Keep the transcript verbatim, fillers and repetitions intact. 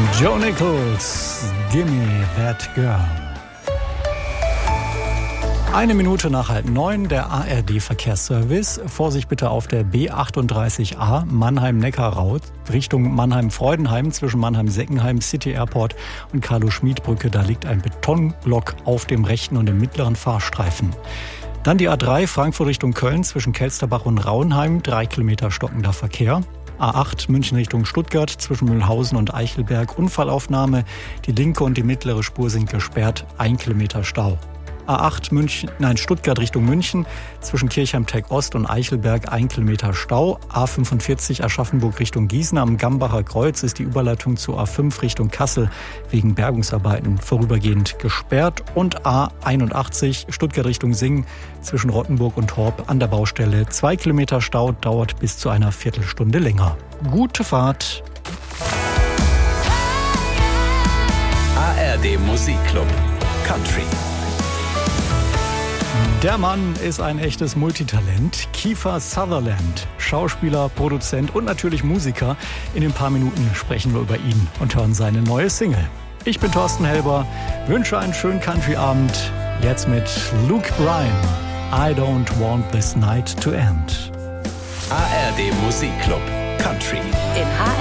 Joe Nichols, Gimme That Girl. Eine Minute nach halb neun, der A R D-Verkehrsservice. Vorsicht bitte auf der B achtunddreißig A Mannheim-Neckar-Raut Richtung Mannheim-Freudenheim zwischen Mannheim-Seckenheim, City Airport und Carlo-Schmid-Brücke. Da liegt ein Betonblock auf dem rechten und dem mittleren Fahrstreifen. Dann die A drei Frankfurt Richtung Köln zwischen Kelsterbach und Rauenheim, drei Kilometer stockender Verkehr. A acht München Richtung Stuttgart zwischen Mühlhausen und Eichelberg, Unfallaufnahme. Die linke und die mittlere Spur sind gesperrt, ein Kilometer Stau. A acht München, nein, Stuttgart Richtung München zwischen Kirchheim-Tech Ost und Eichelberg, ein Kilometer Stau. A fünfundvierzig Aschaffenburg Richtung Gießen am Gambacher Kreuz ist die Überleitung zu A fünf Richtung Kassel wegen Bergungsarbeiten vorübergehend gesperrt. Und A einundachtzig Stuttgart Richtung Singen zwischen Rottenburg und Horb an der Baustelle. Zwei Kilometer Stau, dauert bis zu einer Viertelstunde länger. Gute Fahrt. A R D Musikclub Country. Der Mann ist ein echtes Multitalent. Kiefer Sutherland, Schauspieler, Produzent und natürlich Musiker. In ein paar Minuten sprechen wir über ihn und hören seine neue Single. Ich bin Thorsten Helber, wünsche einen schönen Country-Abend. Jetzt mit Luke Bryan. I don't want this night to end. A R D Musikclub Country. In H